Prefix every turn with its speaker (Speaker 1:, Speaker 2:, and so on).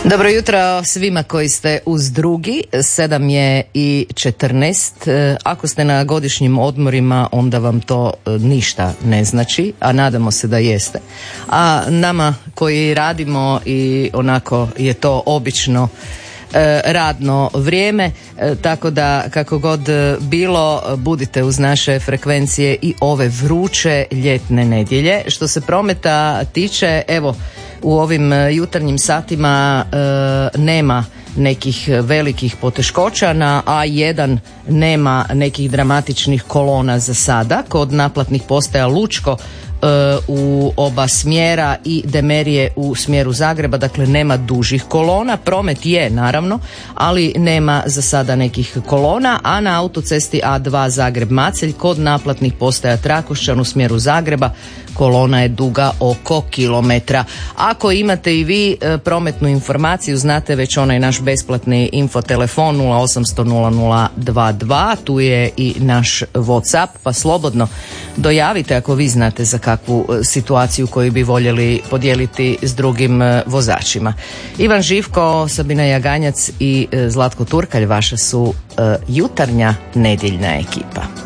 Speaker 1: Dobro jutro svima koji ste uz drugi, 7:14. Ako ste na godišnjim odmorima, onda vam to ništa ne znači, a nadamo se da jeste. A nama koji radimo i onako je to obično radno vrijeme, tako da kako god bilo, budite uz naše frekvencije i ove vruće ljetne nedjelje. Što se prometa tiče, evo, u ovim jutarnjim satima nema nekih velikih poteškoća. Na A1 nema nekih dramatičnih kolona za sada. Kod naplatnih postaja Lučko u oba smjera i Demerije u smjeru Zagreba, dakle nema dužih kolona. Promet je naravno, ali nema za sada nekih kolona, a na autocesti A2 Zagreb-Macelj kod naplatnih postaja Trakošćan u smjeru Zagreba kolona je duga oko kilometra. Ako imate i vi prometnu informaciju, znate već onaj naš besplatni infotelefon 0800 0022, tu je i naš WhatsApp, pa slobodno dojavite ako vi znate za kakvu situaciju koju bi voljeli podijeliti s drugim vozačima. Ivan Živko, Sabina Jaganjac i Zlatko Turkalj vaša su jutarnja nedjeljna ekipa.